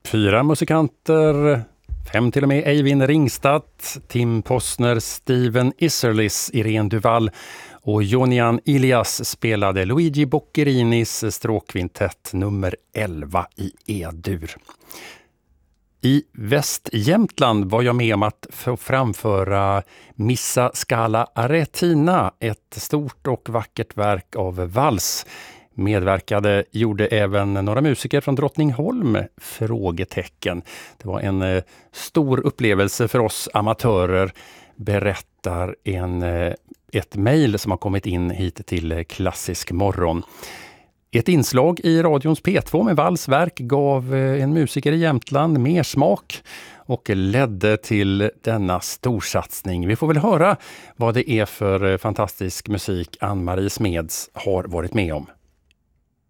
4 musikanter, 5 till och med: Eivind Ringstad, Tim Posner, Steven Isserlis, Irene Duval och Jonian Ilias spelade Luigi Boccherinis stråkkvintett nummer 11 i E-dur. I Västjämtland var jag med om att få framföra Missa Scala Aretina, ett stort och vackert verk av vals. Medverkade gjorde även några musiker från Drottningholm, frågetecken. Det var en stor upplevelse för oss amatörer, berättar ett mejl som har kommit in hit till Klassisk morgon. Ett inslag i radions P2 med valsverk gav en musiker i Jämtland mer smak och ledde till denna storsatsning. Vi får väl höra vad det är för fantastisk musik Ann-Marie Smeds har varit med om.